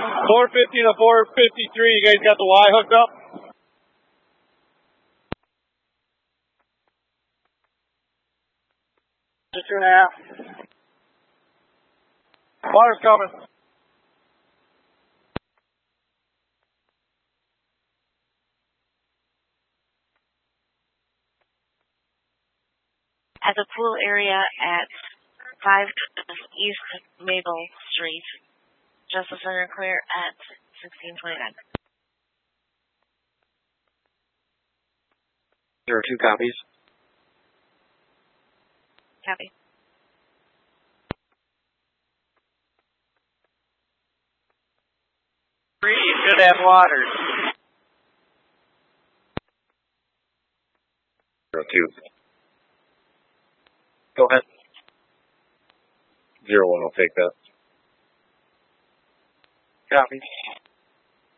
450 to 453, you guys got the Y hooked up? Just 2.5. Water's coming. At the pool area at 5 East Maple Street, Justice Center clear at 1629. There are 2 copies. Copy. You should have water. 02. Go ahead. 01 will take that. Copy.